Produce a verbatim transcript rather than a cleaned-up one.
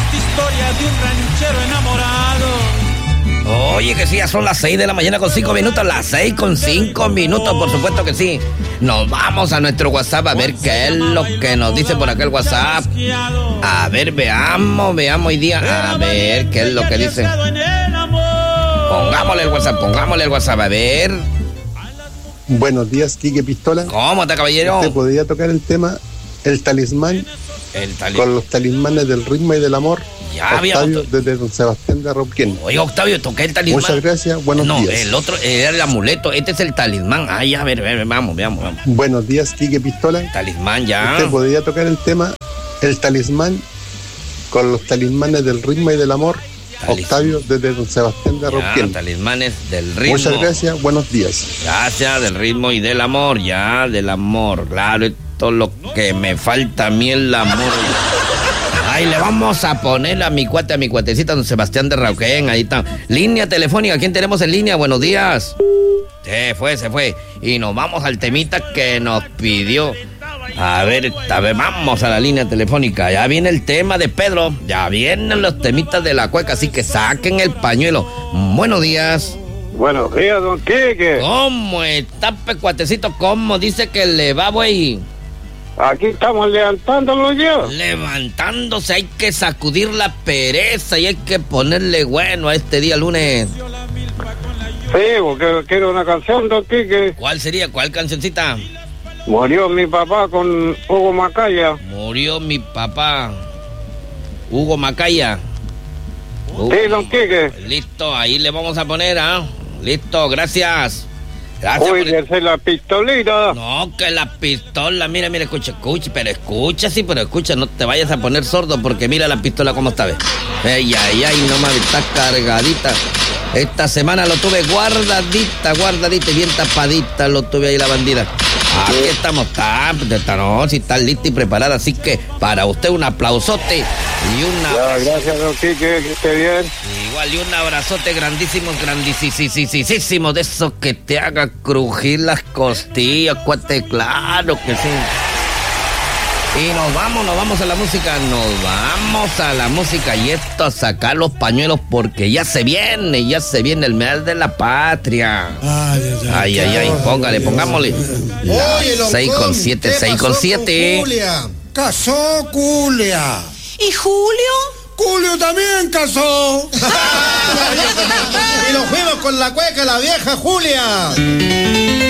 triste historia de un ranchero enamorado. Oye, que sí, ya son las seis de la mañana con cinco minutos, las seis con cinco minutos, por supuesto que sí. Nos vamos a nuestro WhatsApp a ver qué es lo que nos dice por acá el WhatsApp. A ver, veamos, veamos hoy día, a ver qué es lo que dice. Pongámosle el WhatsApp, pongámosle el WhatsApp, a ver. Buenos días, Quique Pistola. ¿Cómo está, caballero? ¿Usted podría tocar el tema El Talismán? El tali... Con los talismanes del ritmo y del amor. Ya Octavio, habíamos... desde Don Sebastián de Arauquén. Oiga, Octavio, toqué el talismán. Muchas gracias, buenos no, días. No, el otro era el amuleto, este es el talismán. Ay, a ver, ver, vamos, veamos, vamos. Buenos días, Quique Pistola. El talismán, ya. ¿Usted podría tocar el tema El Talismán? Con los talismanes del ritmo y del amor. Talismán. Octavio, desde Don Sebastián de Arauquén. Talismanes del ritmo. Muchas gracias, buenos días. Gracias, del ritmo y del amor, ya, del amor. Claro, esto es lo que me falta a mí, el amor. Ay, le vamos a poner a mi cuate, a mi cuatecita, Don Sebastián de Arauquén, ahí está. Línea telefónica, ¿quién tenemos en línea? Buenos días. Se fue, se fue. Y nos vamos al temita que nos pidió. A ver, a ver, vamos a la línea telefónica. Ya viene el tema de Pedro. Ya vienen los temitas de la cueca, así que saquen el pañuelo. Buenos días. Buenos días, don Quique. ¿Cómo está, pecuatecito? ¿Cómo dice que le va, güey? Aquí estamos levantándolo yo. Levantándose, hay que sacudir la pereza y hay que ponerle bueno a este día lunes. Sí, porque quiero una canción, don Quique. ¿Cuál sería? ¿Cuál cancioncita? Murió mi papá con Hugo Macaya. Murió mi papá. Hugo Macaya. Hugo. Sí, don Quique. Listo, ahí le vamos a poner, ¿ah? ¿eh? Listo, gracias. Gracias. Cuídese por... la pistolita. No, que la pistola, mira, mira, escucha, escucha, pero escucha, sí, pero escucha, no te vayas a poner sordo porque mira la pistola cómo está, ¿ves? Ay, ay, ay, no mames, está cargadita. Esta semana lo tuve guardadita, guardadita y bien tapadita, lo tuve ahí la bandida. Aquí estamos, está, está, no, si está lista y preparada, así que para usted un aplausote y una... Ya, gracias, don Quique, que esté bien. Igual, y un abrazote grandísimo, grandísimo, de esos que te haga crujir las costillas, cuate, claro que sí. Y nos vamos, nos vamos a la música, nos vamos a la música y esto a sacar los pañuelos porque ya se viene, ya se viene el mes de la patria. Ay, ay, ay, ay, ay póngale, pongámosle. seis con siete, seis con siete. Julia, casó Julia. ¿Y Julio? Julio también casó. Y nos fuimos con la cueca, la vieja Julia.